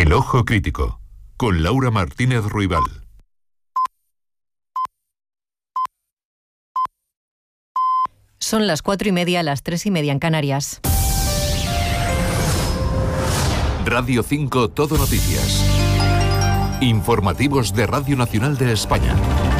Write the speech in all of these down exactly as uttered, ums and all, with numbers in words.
El Ojo Crítico, con Laura Martínez Ruibal. Son las cuatro y media, las tres y media en Canarias. Radio cinco Todo Noticias. Informativos de Radio Nacional de España.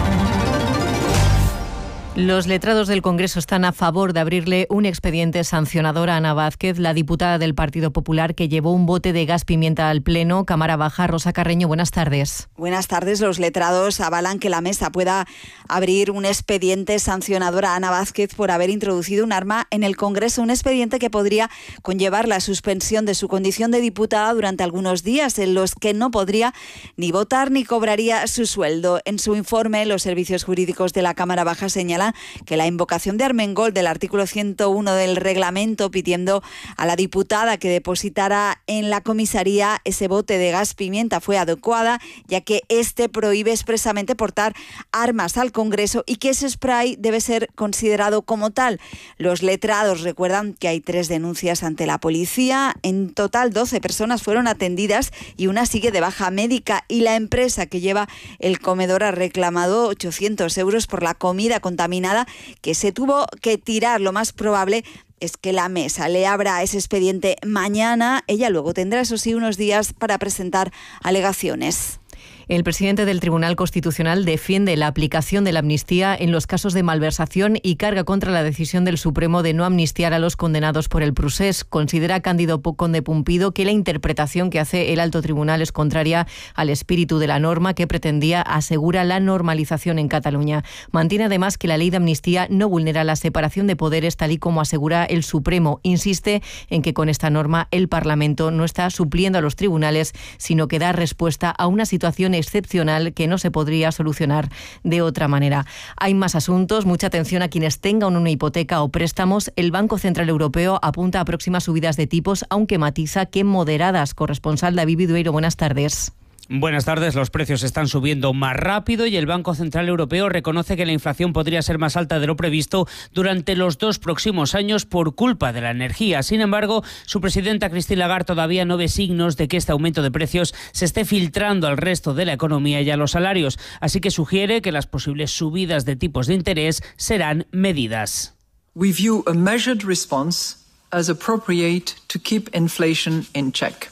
Los letrados del Congreso están a favor de abrirle un expediente sancionador a Ana Vázquez, la diputada del Partido Popular que llevó un bote de gas pimienta al Pleno. Cámara Baja, Rosa Carreño, buenas tardes. Buenas tardes. Los letrados avalan que la mesa pueda abrir un expediente sancionador a Ana Vázquez por haber introducido un arma en el Congreso, un expediente que podría conllevar la suspensión de su condición de diputada durante algunos días, en los que no podría ni votar ni cobraría su sueldo. En su informe, los servicios jurídicos de la Cámara Baja señalan que la invocación de Armengol del artículo ciento uno del reglamento pidiendo a la diputada que depositara en la comisaría ese bote de gas pimienta fue adecuada, ya que este prohíbe expresamente portar armas al Congreso y que ese spray debe ser considerado como tal. Los letrados recuerdan que hay tres denuncias ante la policía. En total, doce personas fueron atendidas y una sigue de baja médica, y la empresa que lleva el comedor ha reclamado ochocientos euros por la comida contaminada que se tuvo que tirar. Lo más probable es que la mesa le abra ese expediente mañana. Ella luego tendrá, eso sí, unos días para presentar alegaciones. El presidente del Tribunal Constitucional defiende la aplicación de la amnistía en los casos de malversación y carga contra la decisión del Supremo de no amnistiar a los condenados por el procés. Considera Cándido Conde Pumpido que la interpretación que hace el alto tribunal es contraria al espíritu de la norma que pretendía asegurar la normalización en Cataluña. Mantiene además que la ley de amnistía no vulnera la separación de poderes tal y como asegura el Supremo. Insiste en que con esta norma el Parlamento no está supliendo a los tribunales, sino que da respuesta a una situación excepcional que no se podría solucionar de otra manera. Hay más asuntos. Mucha atención a quienes tengan una hipoteca o préstamos. El Banco Central Europeo apunta a próximas subidas de tipos, aunque matiza que moderadas. Corresponsal David Vidueiro, buenas tardes. Buenas tardes. Los precios están subiendo más rápido y el Banco Central Europeo reconoce que la inflación podría ser más alta de lo previsto durante los dos próximos años por culpa de la energía. Sin embargo, su presidenta Christine Lagarde todavía no ve signos de que este aumento de precios se esté filtrando al resto de la economía y a los salarios, así que sugiere que las posibles subidas de tipos de interés serán medidas. We view a measured response as appropriate to keep inflation in check.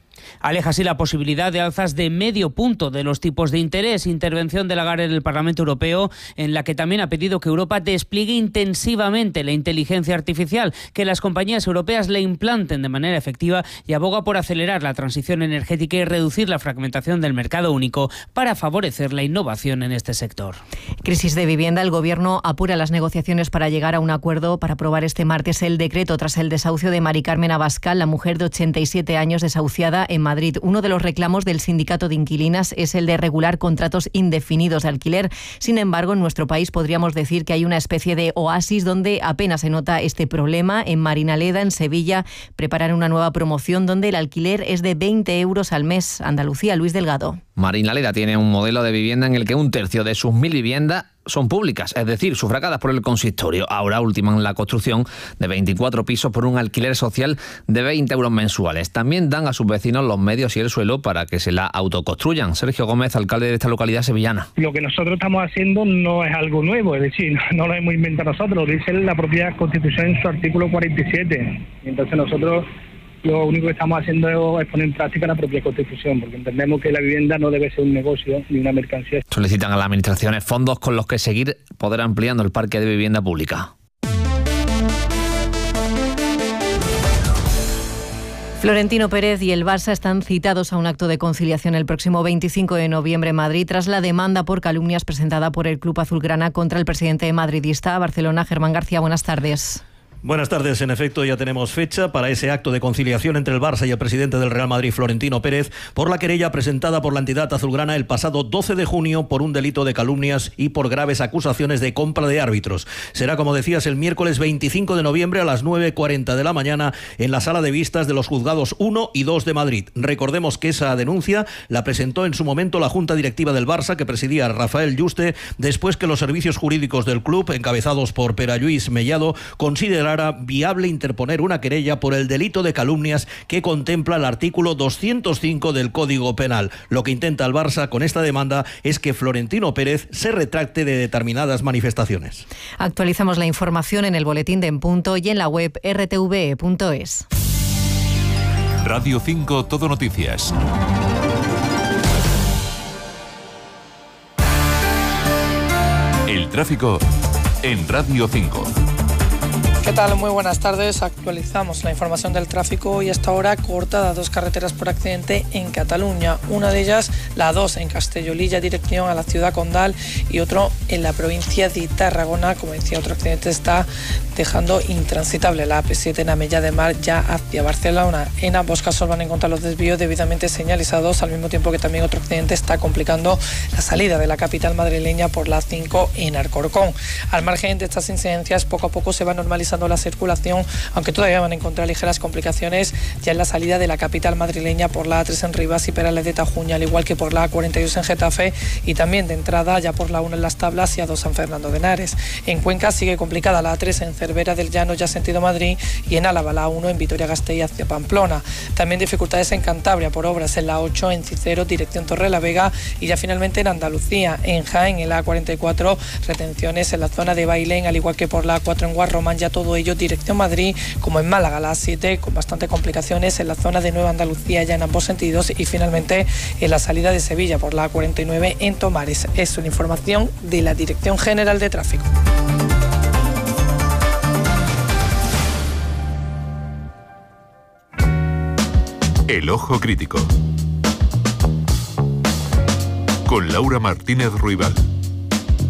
Aleja así la posibilidad de alzas de medio punto de los tipos de interés. Intervención de Lagarde en el Parlamento Europeo, en la que también ha pedido que Europa despliegue intensivamente la inteligencia artificial, que las compañías europeas la implanten de manera efectiva, y aboga por acelerar la transición energética y reducir la fragmentación del mercado único para favorecer la innovación en este sector. Crisis de vivienda. El Gobierno apura las negociaciones para llegar a un acuerdo para aprobar este martes el decreto tras el desahucio de Mari Carmen Abascal, la mujer de ochenta y siete años desahuciada en Madrid. Uno de los reclamos del sindicato de inquilinas es el de regular contratos indefinidos de alquiler. Sin embargo, en nuestro país podríamos decir que hay una especie de oasis donde apenas se nota este problema. En Marinaleda, en Sevilla, preparan una nueva promoción donde el alquiler es de veinte euros al mes. Andalucía, Luis Delgado. Marinaleda tiene un modelo de vivienda en el que un tercio de sus mil viviendas son públicas, es decir, sufragadas por el consistorio. Ahora ultiman la construcción de veinticuatro pisos por un alquiler social de veinte euros mensuales. También dan a sus vecinos los medios y el suelo para que se la autoconstruyan. Sergio Gómez, alcalde de esta localidad sevillana. Lo que nosotros estamos haciendo no es algo nuevo, es decir, no lo hemos inventado nosotros, lo dice la propia Constitución en su artículo cuarenta y siete. Entonces nosotros lo único que estamos haciendo es poner en práctica la propia Constitución, porque entendemos que la vivienda no debe ser un negocio ni una mercancía. Solicitan a las administraciones fondos con los que seguir poder ampliando el parque de vivienda pública. Florentino Pérez y el Barça están citados a un acto de conciliación el próximo veinticinco de noviembre en Madrid tras la demanda por calumnias presentada por el club azulgrana contra el presidente madridista. Barcelona, Germán García, buenas tardes. Buenas tardes. En efecto, ya tenemos fecha para ese acto de conciliación entre el Barça y el presidente del Real Madrid, Florentino Pérez, por la querella presentada por la entidad azulgrana el pasado doce de junio por un delito de calumnias y por graves acusaciones de compra de árbitros. Será, como decías, el miércoles veinticinco de noviembre a las nueve cuarenta de la mañana en la sala de vistas de los juzgados uno y dos de Madrid. Recordemos que esa denuncia la presentó en su momento la Junta Directiva del Barça, que presidía Rafael Yuste, después que los servicios jurídicos del club, encabezados por Pere Lluís Mellado, consideraron considerara viable interponer una querella por el delito de calumnias que contempla el artículo doscientos cinco del Código Penal. Lo que intenta el Barça con esta demanda es que Florentino Pérez se retracte de determinadas manifestaciones. Actualizamos la información en el boletín de En Punto y en la web r t v e punto es. Radio cinco Todo Noticias. El tráfico en Radio cinco. ¿Qué tal? Muy buenas tardes. Actualizamos la información del tráfico y hasta ahora cortadas dos carreteras por accidente en Cataluña. Una de ellas, la dos en Castellolilla, dirección a la ciudad condal, y otro en la provincia de Tarragona. Como decía, otro accidente está dejando intransitable la A P siete en Amella de Mar ya hacia Barcelona. En ambos casos van a encontrar los desvíos debidamente señalizados, al mismo tiempo que también otro accidente está complicando la salida de la capital madrileña por la cinco en Alcorcón. Al margen de estas incidencias, poco a poco se va normalizando la circulación, aunque todavía van a encontrar ligeras complicaciones ya en la salida de la capital madrileña por la A tres en Rivas y Perales de Tajuña, al igual que por la A cuarenta y dos en Getafe, y también de entrada ya por la uno en Las Tablas y A dos San Fernando de Henares. En Cuenca sigue complicada la A tres en Cervera del Llano ya sentido Madrid, y en Álava la A uno en Vitoria-Gasteiz hacia Pamplona. También dificultades en Cantabria por obras en la ocho en Cicero dirección Torrelavega, y ya finalmente en Andalucía, en Jaén, en la A cuarenta y cuatro, retenciones en la zona de Bailén, al igual que por la A cuatro en Guarromán, ya todo ello dirección Madrid, como en Málaga la A siete, con bastante complicaciones en la zona de Nueva Andalucía ya en ambos sentidos, y finalmente en la salida de Sevilla por la A cuarenta y nueve en Tomares. Es una información de la Dirección General de Tráfico. El Ojo Crítico con Laura Martínez Ruibal.